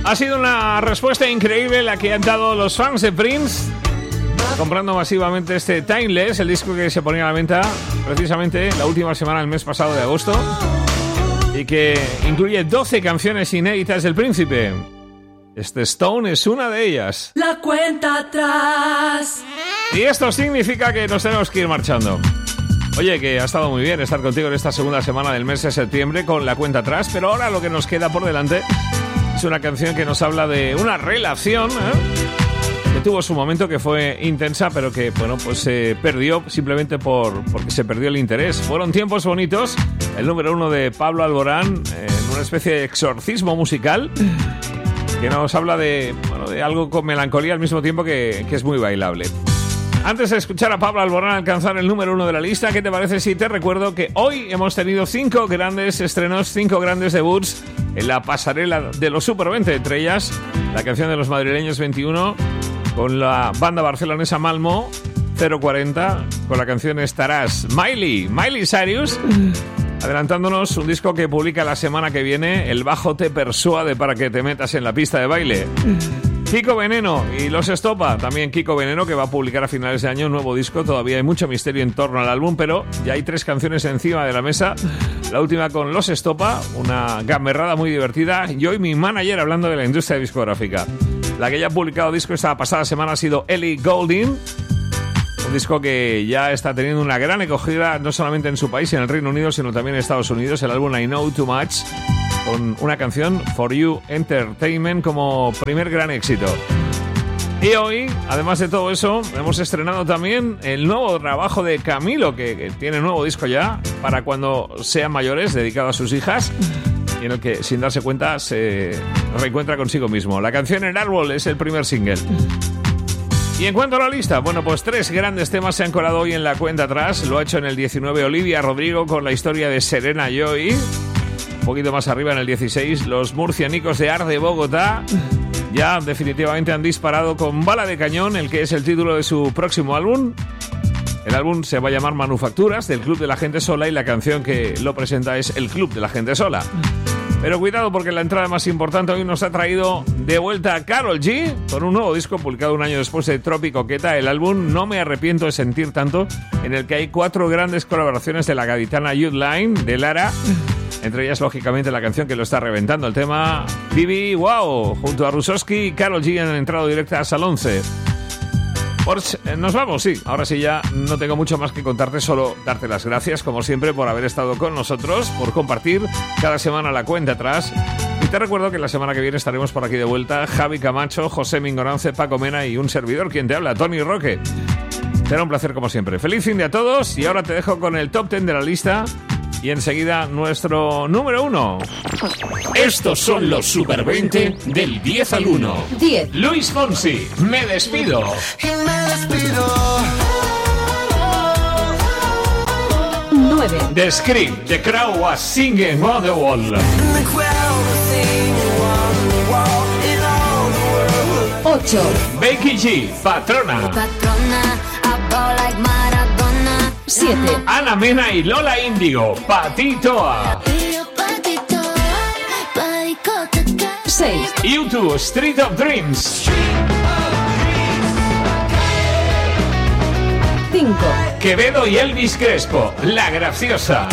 Ha sido una respuesta increíble la que han dado los fans de Prince, comprando masivamente este Timeless, el disco que se ponía a la venta precisamente la última semana del mes pasado de agosto y que incluye 12 canciones inéditas del Príncipe. Este Stone es una de ellas. La cuenta atrás. Y esto significa que nos tenemos que ir marchando. Oye, que ha estado muy bien estar contigo en esta segunda semana del mes de septiembre con la cuenta atrás, pero ahora lo que nos queda por delante es una canción que nos habla de una relación que tuvo su momento, que fue intensa, pero que, bueno, pues se perdió simplemente porque se perdió el interés. Fueron tiempos bonitos. El número 1 de Pablo Alborán, en una especie de exorcismo musical, que nos habla de algo con melancolía al mismo tiempo que es muy bailable. Antes de escuchar a Pablo Alborán alcanzar el número 1 de la lista, ¿qué te parece si te recuerdo que hoy hemos tenido 5 grandes estrenos, 5 grandes debuts en la pasarela de los Super 20? Entre ellas, la canción de los madrileños 21, con la banda barcelonesa Malmo 040, con la canción Estarás. Miley Cyrus, adelantándonos un disco que publica la semana que viene, El bajo te persuade para que te metas en la pista de baile. Kiko Veneno y Los Estopa, también Kiko Veneno, que va a publicar a finales de año un nuevo disco. Todavía hay mucho misterio en torno al álbum, pero ya hay 3 canciones encima de la mesa. La última con Los Estopa, una gamberrada muy divertida. Y hoy mi manager hablando de la industria discográfica. La que ya ha publicado disco esta pasada semana ha sido Ellie Goulding. Un disco que ya está teniendo una gran acogida, no solamente en su país y en el Reino Unido, sino también en Estados Unidos. El álbum I Know Too Much, con una canción, For You Entertainment, como primer gran éxito. Y hoy, además de todo eso, hemos estrenado también el nuevo trabajo de Camilo, que tiene nuevo disco ya, para cuando sean mayores, dedicado a sus hijas, y en el que, sin darse cuenta, se reencuentra consigo mismo. La canción El Árbol es el primer single. Y en cuanto a la lista, bueno, pues 3 grandes temas se han colado hoy en la cuenta atrás. Lo ha hecho en el 19 Olivia Rodrigo con la historia de Serena Joy. Un poquito más arriba en el 16, los murcianicos de Arde Bogotá ya definitivamente han disparado con Bala de Cañón, el que es el título de su próximo álbum. El álbum se va a llamar Manufacturas, del Club de la Gente Sola, y la canción que lo presenta es El Club de la Gente Sola. Pero cuidado, porque la entrada más importante hoy nos ha traído de vuelta a Karol G con un nuevo disco publicado un año después de Tropicoqueta, el álbum No me arrepiento de sentir tanto, en el que hay 4 grandes colaboraciones de la gaditana Youth Line, de Lara, entre ellas, lógicamente, la canción que lo está reventando, el tema Bibi Wow, junto a Rusowski y Karol G han entrado directa hasta el 11. Nos vamos, sí. Ahora sí, ya no tengo mucho más que contarte, solo darte las gracias, como siempre, por haber estado con nosotros, por compartir cada semana la cuenta atrás. Y te recuerdo que la semana que viene estaremos por aquí de vuelta Javi Camacho, José Mingorance, Paco Mena y un servidor, quien te habla, Tony Roque. Será un placer como siempre. Feliz fin de a todos, y ahora te dejo con el top 10 de la lista y enseguida nuestro número 1. Estos son los Super 20 del 10 al 1. 10. Luis Fonsi, Me despido. Me despido. 9. The Script, The Crowd Was Singing on the Wall. The crowd was singing on the wall in all the world. 8. Becky G, Patrona. Patrona, I ball like Maradona. 7. Ana Mena y Lola Índigo, Patitoa. 6. U2, Street of Dreams. 5. Quevedo y Elvis Crespo, La Graciosa.